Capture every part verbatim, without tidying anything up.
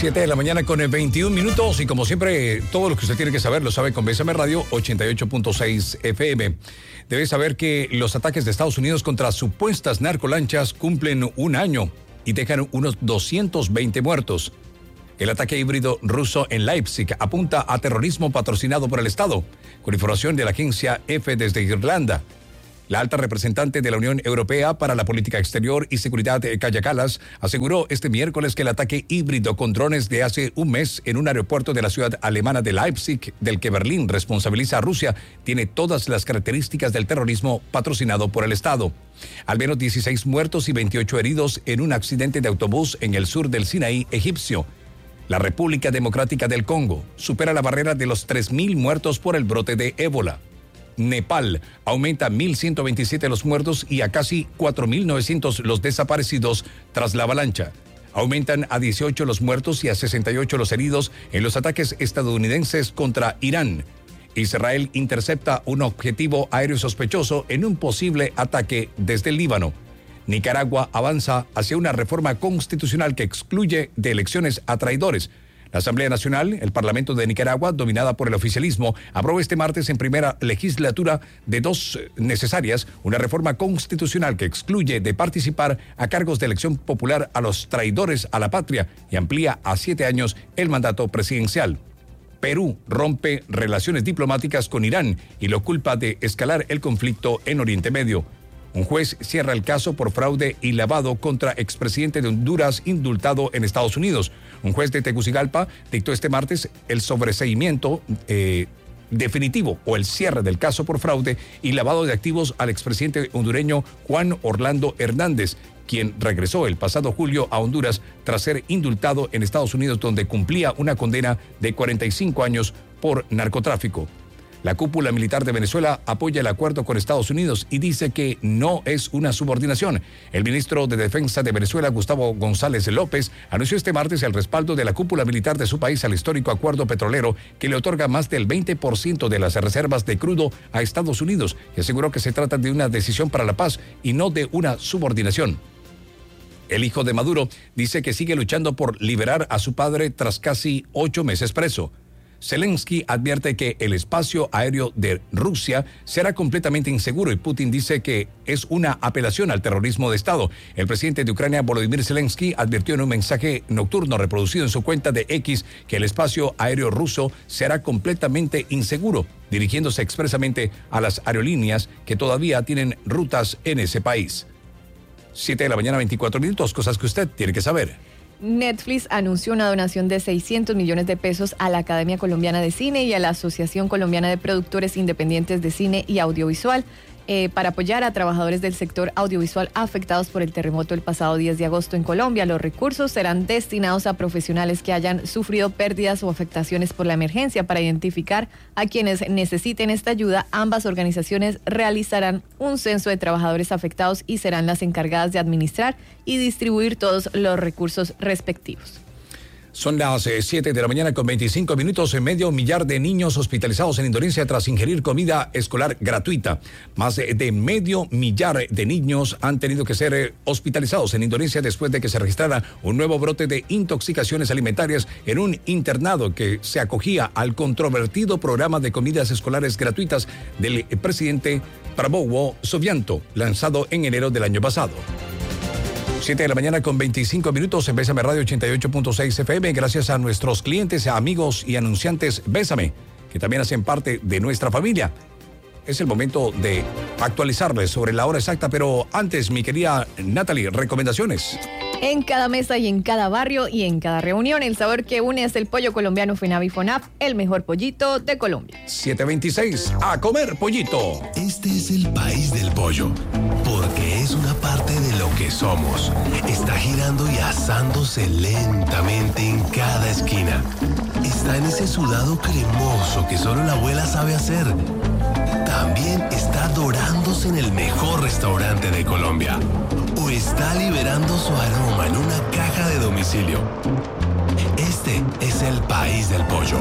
siete de la mañana con veintiún minutos y como siempre, todo lo que usted tiene que saber lo sabe con Bésame Radio ochenta y ocho punto seis F M. Debe saber que los ataques de Estados Unidos contra supuestas narcolanchas cumplen un año y dejan unos doscientos veinte muertos. El ataque híbrido ruso en Leipzig apunta a terrorismo patrocinado por el Estado, con información de la agencia EFE desde Irlanda. La alta representante de la Unión Europea para la Política Exterior y Seguridad, Kaja Kallas, aseguró este miércoles que el ataque híbrido con drones de hace un mes en un aeropuerto de la ciudad alemana de Leipzig, del que Berlín responsabiliza a Rusia, tiene todas las características del terrorismo patrocinado por el Estado. Al menos dieciséis muertos y veintiocho heridos en un accidente de autobús en el sur del Sinaí egipcio. La República Democrática del Congo supera la barrera de los tres mil muertos por el brote de ébola. Nepal aumenta a mil ciento veintisiete los muertos y a casi cuatro mil novecientos los desaparecidos tras la avalancha. Aumentan a dieciocho los muertos y a sesenta y ocho los heridos en los ataques estadounidenses contra Irán. Israel intercepta un objetivo aéreo sospechoso en un posible ataque desde el Líbano. Nicaragua avanza hacia una reforma constitucional que excluye de elecciones a traidores. La Asamblea Nacional, el Parlamento de Nicaragua, dominada por el oficialismo, aprobó este martes en primera legislatura de dos necesarias una reforma constitucional que excluye de participar a cargos de elección popular a los traidores a la patria y amplía a siete años el mandato presidencial. Perú rompe relaciones diplomáticas con Irán y lo culpa de escalar el conflicto en Oriente Medio. Un juez cierra el caso por fraude y lavado contra expresidente de Honduras indultado en Estados Unidos. Un juez de Tegucigalpa dictó este martes el sobreseimiento eh, definitivo o el cierre del caso por fraude y lavado de activos al expresidente hondureño Juan Orlando Hernández, quien regresó el pasado julio a Honduras tras ser indultado en Estados Unidos, donde cumplía una condena de cuarenta y cinco años por narcotráfico. La cúpula militar de Venezuela apoya el acuerdo con Estados Unidos y dice que no es una subordinación. El ministro de Defensa de Venezuela, Gustavo González López, anunció este martes el respaldo de la cúpula militar de su país al histórico acuerdo petrolero que le otorga más del veinte por ciento de las reservas de crudo a Estados Unidos y aseguró que se trata de una decisión para la paz y no de una subordinación. El hijo de Maduro dice que sigue luchando por liberar a su padre tras casi ocho meses preso. Zelensky advierte que el espacio aéreo de Rusia será completamente inseguro y Putin dice que es una apelación al terrorismo de Estado. El presidente de Ucrania, Volodymyr Zelensky, advirtió en un mensaje nocturno reproducido en su cuenta de X que el espacio aéreo ruso será completamente inseguro, dirigiéndose expresamente a las aerolíneas que todavía tienen rutas en ese país. siete de la mañana, veinticuatro minutos, cosas que usted tiene que saber. Netflix anunció una donación de seiscientos millones de pesos a la Academia Colombiana de Cine y a la Asociación Colombiana de Productores Independientes de Cine y Audiovisual eh, para apoyar a trabajadores del sector audiovisual afectados por el terremoto el pasado diez de agosto en Colombia. Los recursos serán destinados a profesionales que hayan sufrido pérdidas o afectaciones por la emergencia. Para identificar a quienes necesiten esta ayuda, ambas organizaciones realizarán un censo de trabajadores afectados y serán las encargadas de administrar y distribuir todos los recursos respectivos. Son las siete de la mañana con veinticinco minutos. En medio millar de niños hospitalizados en Indonesia tras ingerir comida escolar gratuita. Más de medio millar de niños han tenido que ser hospitalizados en Indonesia después de que se registrara un nuevo brote de intoxicaciones alimentarias en un internado que se acogía al controvertido programa de comidas escolares gratuitas del presidente Prabowo Subianto, lanzado en enero del año pasado. siete de la mañana con veinticinco minutos en Bésame Radio ochenta y ocho punto seis F M. Gracias a nuestros clientes, amigos y anunciantes Bésame, que también hacen parte de nuestra familia. Es el momento de actualizarles sobre la hora exacta, pero antes, mi querida Natalie, recomendaciones. En cada mesa y en cada barrio y en cada reunión, el sabor que une es el pollo colombiano Fenavi Fonab, el mejor pollito de Colombia. siete veintiséis, a comer pollito. Este es el país del pollo, porque es una parte de lo que somos. Está girando y asándose lentamente en cada esquina. Está en ese sudado cremoso que solo la abuela sabe hacer. También está dorándose en el mejor restaurante de Colombia. O está liberando su aroma en una caja de domicilio. Este es el país del pollo.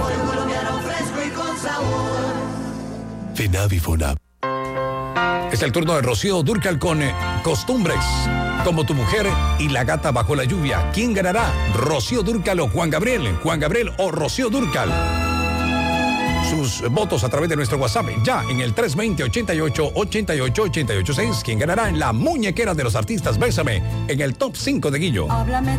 Fenavi Fonab. Es el turno de Rocío Dúrcal con eh, Costumbres. Como tu mujer y la gata bajo la lluvia. ¿Quién ganará? ¿Rocío Dúrcal o Juan Gabriel? Juan Gabriel o Rocío Dúrcal. Sus votos a través de nuestro WhatsApp, ya en el tres dos cero, ochenta y ocho, ochenta y ocho, ochenta y ocho seis. ¿Quién ganará en la muñequera de los artistas? Bésame, en el top cinco de Guillo. Háblame